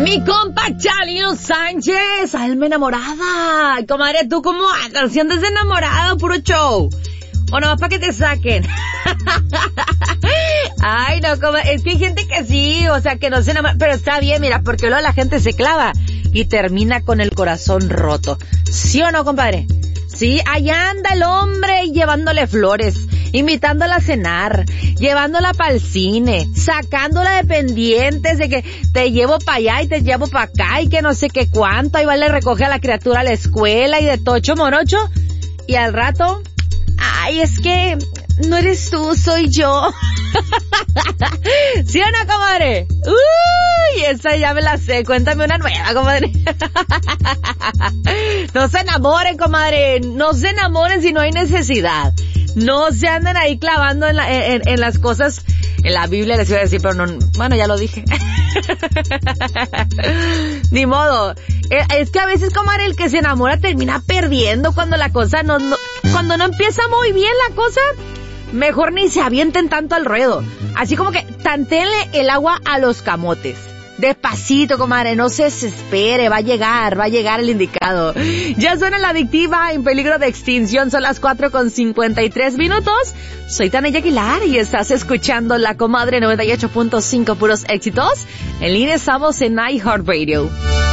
Mi compa Chalino Sánchez, alma enamorada. Comadre, ¿tú cómo andas? Si andas enamorado, puro show. O nomás para que te saquen. Ay, no, comadre, es que hay gente que sí, o sea, que no se enamora. Pero está bien, mira, porque luego la gente se clava y termina con el corazón roto. ¿Sí o no, compadre? Sí, allá anda el hombre llevándole flores, invitándola a cenar, llevándola para el cine, sacándola de pendientes de que te llevo para allá y te llevo para acá y que no sé qué cuánto, ahí va, le recoge a la criatura a la escuela y de tocho morocho, y al rato, ay, es que no eres tú, soy yo. ¿Sí o no, comadre? Uy, esa ya me la sé, cuéntame una nueva, comadre. No se enamoren, comadre, no se enamoren si no hay necesidad. No se anden ahí clavando en las cosas. En la Biblia les iba a decir, pero no, bueno, ya lo dije. Ni modo. Es que a veces, comadre, el que se enamora termina perdiendo cuando la cosa cuando no empieza muy bien la cosa. Mejor ni se avienten tanto al ruedo. Así como que tantéenle el agua a los camotes. Despacito, comadre, no se desespere, va a llegar el indicado. Ya suena la adictiva, en peligro de extinción, son las 4:53. Soy Tania Aguilar y estás escuchando La Comadre 98.5 puros éxitos. En línea estamos en iHeartRadio.